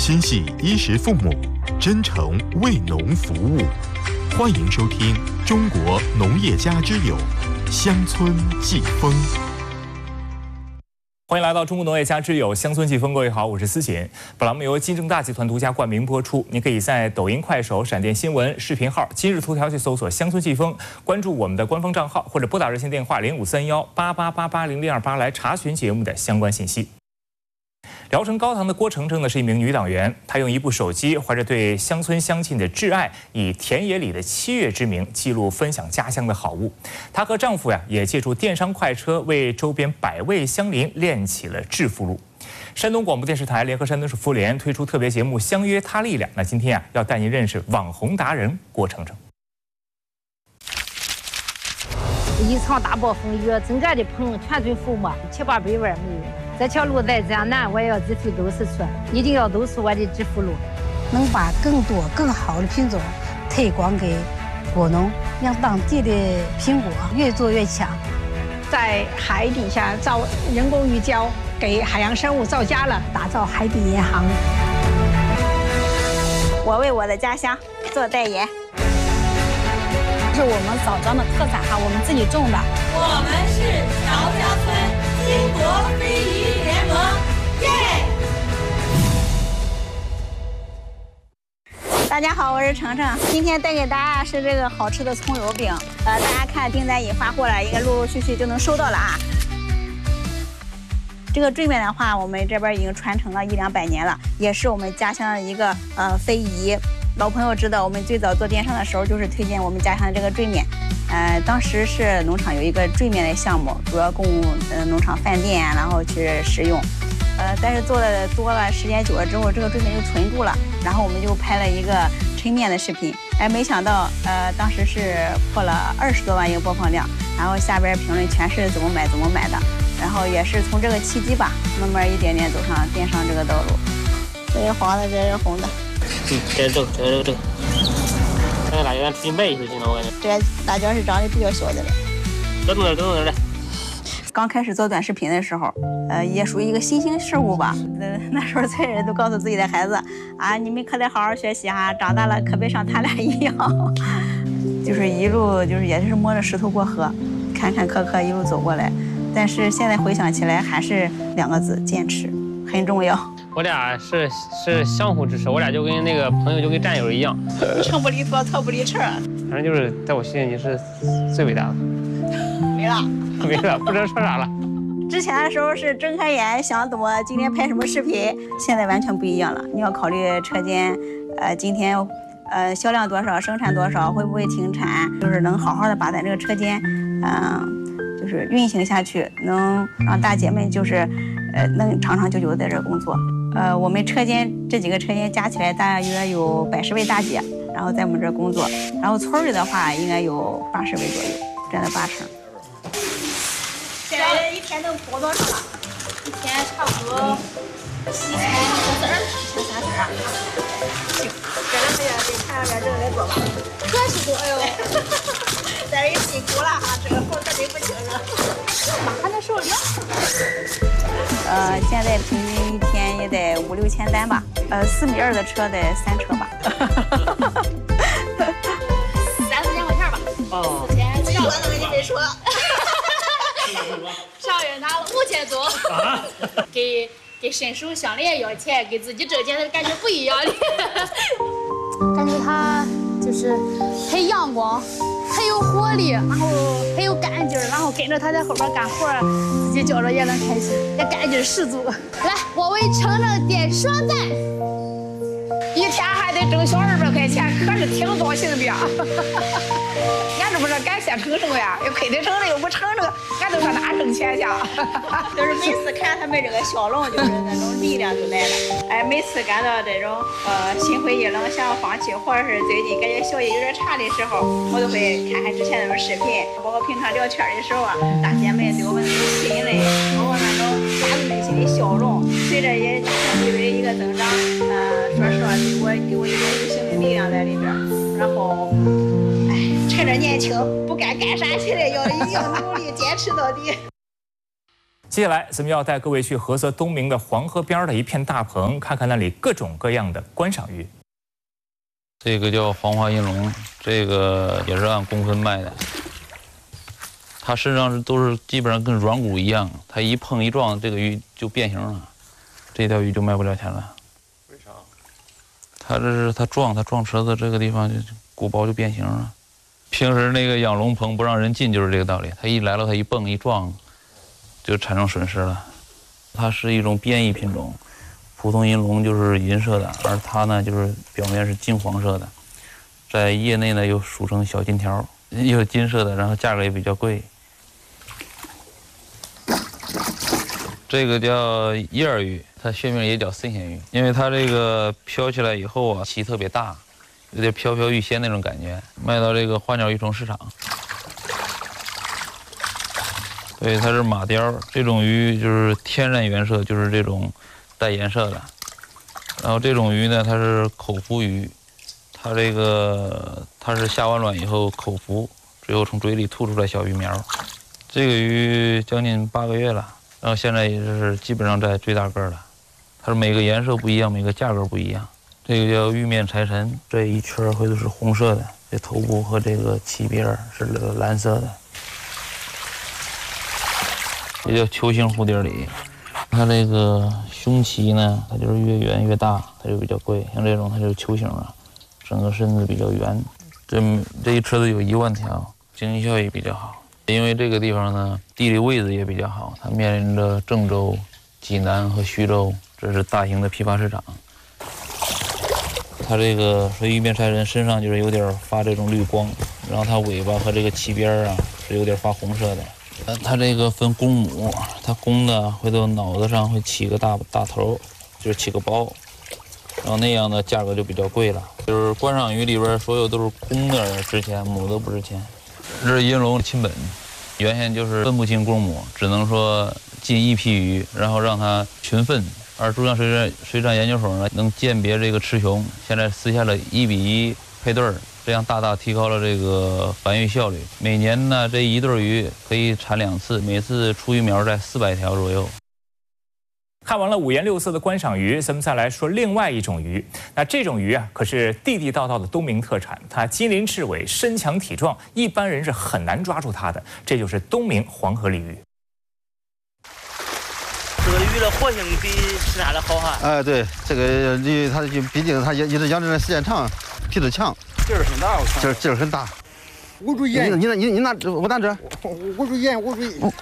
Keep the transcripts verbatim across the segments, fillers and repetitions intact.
心系衣食父母，真诚为农服务。欢迎收听《中国农业家之友》乡村季风。 欢迎来到中国农业家之友乡村季风，各位好，我是思贤。本栏目由金正大集团独家冠名播出。您可以在抖音、快手、闪电新闻视频号、今日头条去搜索“乡村季风”，关注我们的官方账号，或者拨打热线电话零五三幺八八八八零零二八来查询节目的相关信息。聊城高堂的郭程程呢是一名女党员，她用一部手机，怀着对乡村乡亲的挚爱，以田野里的七月之名记录分享家乡的好物。她和丈夫呀也借助电商快车，为周边百位乡邻练起了致富路。山东广播电视台联合山东省妇联推出特别节目《相约他力量》，那今天啊要带您认识网红达人郭程程。 一场大暴风雨，整个的棚全军覆没，七八百万没有。这条路再这样难，我也要自己走出去，一定要走出我的致富路， 能把更多更好的品种推广给果农，让当地的苹果越做越强。 在海底下造人工鱼礁，给海洋生物造家了， 打造海底银行。 我为我的家乡做代言。 是我们枣庄的特产哈，我们自己种的。 我们是乔家村金国非遗联盟，耶！ 大家好，我是程程，今天带给大家是这个好吃的葱油饼。呃，大家看订单已发货了，应该陆陆续续就能收到了啊。这个坠面的话，我们这边已经传承了一两百年了，也是我们家乡的一个呃非遗。老朋友知道，我们最早做电商的时候，就是推荐我们家乡的这个坠面。呃，当时是农场有一个坠面的项目，主要供呃农场饭店然后去食用。呃，但是做的多了，时间久了之后，这个坠面就存住了。然后我们就拍了一个抻面的视频，哎，没想到呃当时是破了二十多万一个播放量，然后下边评论全是怎么买怎么买的。然后也是从这个契机吧，慢慢一点点走上电商这个道路。这是黄的，这是红的。 嗯，这是这个，这个这个这个，这个辣椒出去卖一回行了，我感觉。 这辣椒是长得比较小的了。 等等等等等。 刚开始做短视频的时候，呃，也属于一个新兴事物吧。呃，那时候村人都告诉自己的孩子，啊，你们可得好好学习哈，长大了可别像他俩一样。就是一路就是也是摸着石头过河，坎坎坷坷一路走过来。但是现在回想起来，还是两个字：坚持，很重要。 我俩是是相互支持，我俩就跟那个朋友就跟战友一样， 撑不离砣，砣不离车。 反正就是在我心里你是最伟大的。 没了， 没了，不知道说啥了。 之前的时候是睁开眼想怎么今天拍什么视频，现在完全不一样了。你要考虑车间，呃，今天呃销量多少，生产多少，会不会停产，就是能好好的把咱这个车间，嗯、呃。就是运行下去，能让大姐们就是，呃，能长长久久的在这工作。呃，我们车间这几个车间加起来大约有百十位大姐，然后在我们这工作。然后村里的话应该有八十位左右，占了八成。现在一天能播多少了？ 一天差不多七千多丝儿，七千三丝儿。 行，这两个月得看两边这个来做吧。 可辛苦，哎呦！ 但是也辛苦了哈，这个活可对不清了。 马还能受凉。 呃，现在平均一天也得五六千单吧。呃，四米二的车得三车吧。 三四千块钱吧。哦。四千上我怎么你没说？ 上月拿了五千多，给给伸手项链要钱，给自己挣钱的感觉不一样的。 感觉他就是很阳光。很有活力，然后很有干劲儿，然后跟着他在后边干活，自己觉着也能开心，也干劲十足。来，我为程程点双赞。 一天还得挣小二百块钱，可是挺高兴的。俺这不是感谢程程呀，又亏得成了又不成这个，俺都说哪挣钱去？ 就是每次看他们这个笑容，就是那种力量就来了。哎，每次感到这种呃心灰意冷、想要放弃，或者是最近感觉效益有点差的时候，我都会看看之前那种视频，包括平常聊天的时候啊，大姐们对我们那种吸引力，包括那种发自内心的笑容，随着也家庭地位的一个增长，呃，说实话，给我给我一种无形的力量在里边。然后，哎，趁着年轻，不该干啥去的，要要努力坚持到底。 接下来，咱们要带各位去菏泽东明的黄河边的一片大棚，看看那里各种各样的观赏鱼。 这个叫黄花银龙，这个也是按公分卖的。它身上都是基本上跟软骨一样，它一碰一撞，这个鱼就变形了。这条鱼就卖不了钱了。为啥？它这是它撞，它撞池子这个地方就骨包就变形了。平时那个养龙棚不让人进就是这个道理，它一来了，它一蹦一撞。就产生损失了。它是一种变异品种，普通银龙就是银色的，而它呢就是表面是金黄色的，在业内呢又俗称小金条，又金色的，然后价格也比较贵。这个叫叶儿鱼，它学名也叫神仙鱼，因为它这个飘起来以后啊，鳍特别大，有点飘飘欲仙那种感觉，卖到这个花鸟鱼虫市场。对，它是马鲷，这种鱼就是天然原色，就是这种带颜色的。然后这种鱼呢，它是口服鱼，它这个它是下完卵以后口服，最后从嘴里吐出来小鱼苗。这个鱼将近八个月了，然后现在也是基本上在最大个了。它是每个颜色不一样，每个价格不一样。这个叫玉面财神，这一圈会都是红色的，这头部和这个鳍边是蓝色的。这叫球形蝴蝶鲤，它这个胸鳍呢，它就是越圆越大，它就比较贵。像这种它就是球形啊，整个身子比较圆。这这一车子有一万条，经济效益比较好。因为这个地方呢，地理位置也比较好，它面临着郑州、济南和徐州，这是大型的批发市场。它这个说玉面财神身上就是有点发这种绿光，然后它尾巴和这个鳍边啊是有点发红色的。呃，它这个分公母，它公的回头脑子上会起个大大头，就是起个包，然后那样的价格就比较贵了。就是观赏鱼里边所有都是公的值钱，母的不值钱。这是银龙亲本，原先就是分不清公母，只能说进一批鱼，然后让它群分。而中央水产水产研究所呢，能鉴别这个雌雄，现在实现了一比一配对儿。这样大大提高了这个繁育效率。每年呢，这一对鱼可以产两次，每次出鱼苗在四百条左右。 看完了五颜六色的观赏鱼，咱们再来说另外一种鱼。那这种鱼啊，可是地地道道的东明特产，它金鳞翅尾，身强体壮，一般人是很难抓住它的。这就是东明黄河鲤鱼。 这个鱼的活性比其他的好哈。 哎，对，这个鱼它就毕竟它也也是养殖的时间长，皮质强。劲儿很大，我看。劲儿劲儿很大。 捂住眼。 你你你你拿我拿这。 捂住眼，捂住。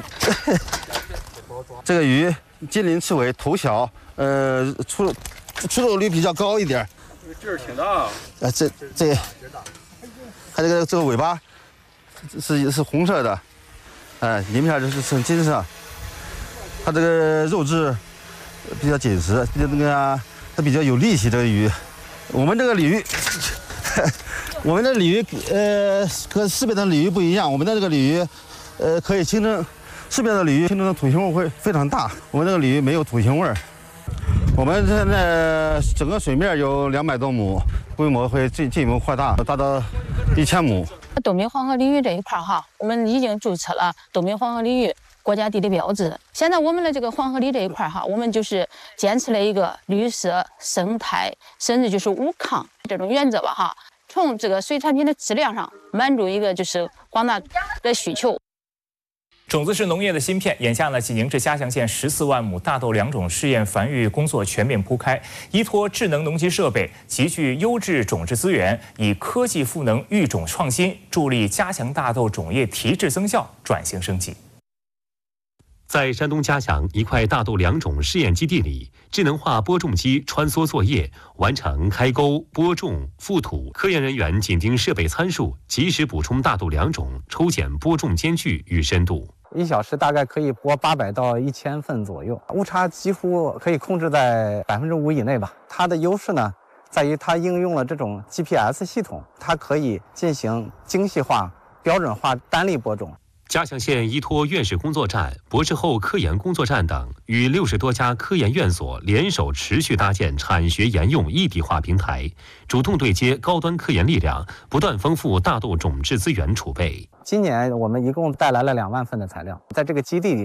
这个鱼金鳞翅尾，头小，呃，出出肉率比较高一点。 这个劲儿挺大。啊， 这这，它这个这个尾巴是是红色的，哎，鳞片就是是金色。它这个肉质比较紧实，比较那个它比较有力气。这个鱼，我们这个鲤鱼。我们的鲤鱼，呃，和市面的鲤鱼不一样。我们的这个鲤鱼，呃，可以形成市面的鲤鱼形成的土腥味会非常大。我们这个鲤鱼没有土腥味儿。我们现在整个水面有两百多亩，规模会进进一步扩大，达到一千亩。 东明黄河鲤鱼这一块哈，我们已经注册了东明黄河鲤鱼国家地理标志。现在我们的这个黄河鲤这一块哈，我们就是坚持了一个绿色、生态，甚至就是无抗这种原则吧哈。从这个水产品的质量上满足一个就是广大的需求。 种子是农业的芯片，眼下呢，济宁至嘉祥县十四万亩大豆两种试验繁育工作全面铺开，依托智能农机设备，集聚优质种质资源，以科技赋能育种创新，助力嘉祥大豆种业提质增效、转型升级。 在山东嘉祥一块大豆两种试验基地里，智能化播种机穿梭作业，完成开沟、播种、覆土。科研人员紧盯设备参数，及时补充大豆两种，抽检播种间距与深度。 一小时大概可以播八百到一千份左右，误差几乎可以控制在百分之五以内吧。它的优势呢，在于它应用了这种 G P S 系统，它可以进行精细化、标准化单粒播种。 嘉祥县依托院士工作站、博士后科研工作站等，与六十多家科研院所联手，持续搭建产学研用一体化平台，主动对接高端科研力量，不断丰富大豆种质资源储备。 今年我们一共带来了两万份的材料，在这个基地里，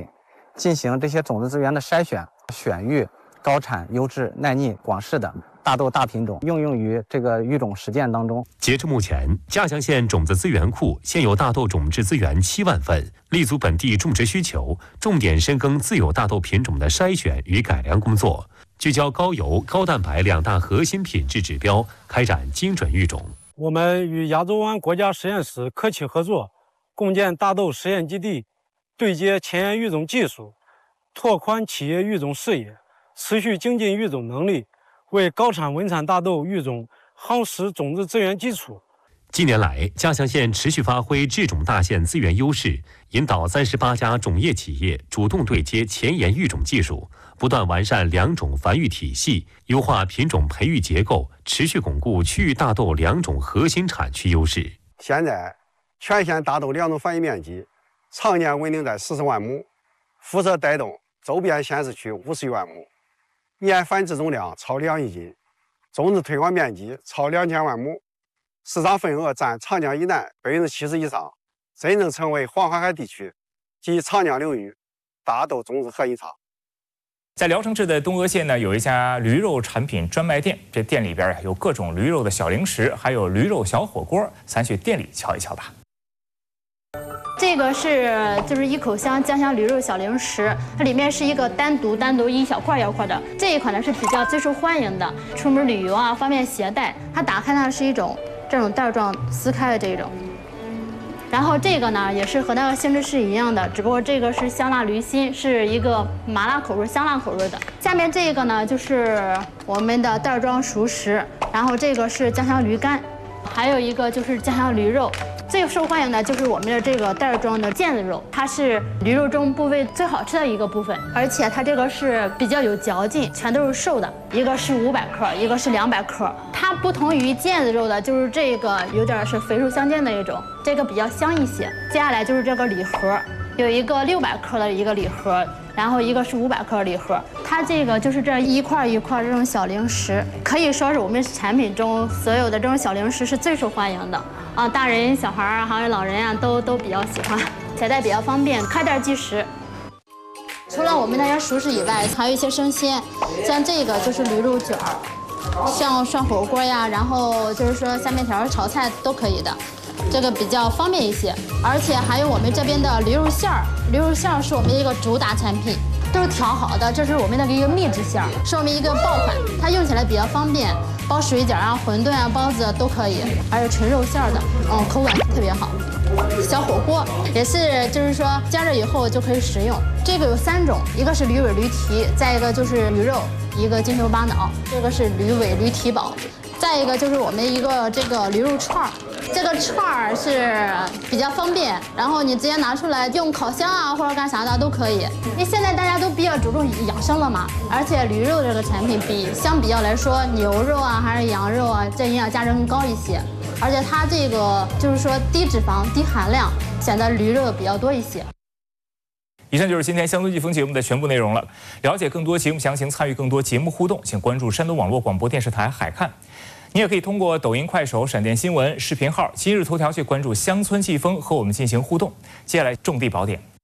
进行这些种子资源的筛选，选育高产、优质、耐逆、广适的大豆大品种，应用于这个育种实践当中。 截至目前，嘉祥县种子资源库现有大豆种质资源七万份，立足本地种植需求，重点深耕自有大豆品种的筛选与改良工作，聚焦高油、高蛋白两大核心品质指标，开展精准育种。 我们与亚洲湾国家实验室科企合作，共建大豆实验基地，对接前沿育种技术，拓宽企业育种视野，持续精进育种能力，为高产稳产大豆育种夯实种子资源基础。 近年来，嘉祥县持续发挥制种大县资源优势，引导三十八家种业企业主动对接前沿育种技术，不断完善良种繁育体系，优化品种培育结构，持续巩固区域大豆良种核心产区优势。 现在，全县大豆良种繁育面积常年稳定在四十万亩，负责带动周边县市区五十余万亩，年繁殖总量超两亿斤，种子推广面积超两千万亩，市场份额占长江以南百分之七十以上，真正成为黄海海地区及长江流域大豆种子核心厂。 在聊城市的东阿县呢，有一家驴肉产品专卖店，这店里边有各种驴肉的小零食，还有驴肉小火锅，咱去店里瞧一瞧吧。 这个是就是一口香家乡驴肉小零食，它里面是一个单独单独一小块一小块的。这一款呢是比较最受欢迎的，出门旅游啊方便携带。它打开呢是一种这种袋状撕开的这种。然后这个呢也是和那个性质是一样的，只不过这个是香辣驴心，是一个麻辣口味、香辣口味的。下面这个呢就是我们的袋装熟食，然后这个是家乡驴肝，还有一个就是家乡驴肉。最受欢迎的就是我们的这个袋装的腱子肉，它是驴肉中部位最好吃的一个部分，而且它这个是比较有嚼劲，全都是瘦的，一个是五百克，一个是两百克。它不同于腱子肉的，就是这个有点是肥瘦相间的一种，这个比较香一些。接下来就是这个礼盒，有一个六百克的一个礼盒，然后一个是五百克的礼盒。它这个就是这一块一块这种小零食，可以说是我们产品中所有的这种小零食是最受欢迎的。啊，大人、小孩儿还有老人啊，都都比较喜欢，携带比较方便，开袋即食。除了我们那些熟食以外，还有一些生鲜，像这个就是驴肉卷儿，像涮火锅呀，然后就是说下面条、炒菜都可以的，这个比较方便一些。而且还有我们这边的驴肉馅儿，驴肉馅儿是我们一个主打产品，都是调好的，这是我们的一个秘制馅儿，是我们一个爆款，它用起来比较方便。包水饺啊、馄饨啊、包子都可以，还有纯肉馅的，嗯，口感特别好。小火锅也是，就是说加热以后就可以食用。这个有三种，一个是驴尾驴蹄，再一个就是驴肉，一个金球巴脑，这个是驴尾驴蹄堡，再一个就是我们一个这个驴肉串儿。这个串儿是比较方便，然后你直接拿出来用烤箱啊或者干啥的都可以。因为现在大家都比较注重养生了嘛，而且驴肉这个产品比相比较来说，牛肉啊还是羊肉啊，这营养价值更高一些。而且它这个就是说低脂肪、低含量，显得驴肉比较多一些。 以上就是今天乡村季风节目的全部内容了。了解更多节目详情，参与更多节目互动，请关注山东网络广播电视台海看。你也可以通过抖音、快手、闪电新闻视频号、今日头条去关注乡村季风，和我们进行互动。接下来种地宝典。